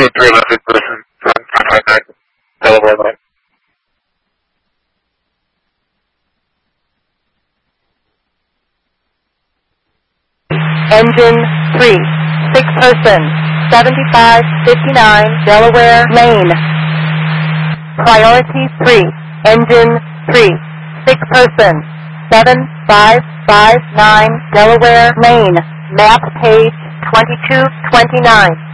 3 left person from 559 Delaware line. Engine 3, 6 person, 7559 Delaware Lane. Priority 3, Engine 3, 6 person, 7559 Delaware Lane. Map page 2229.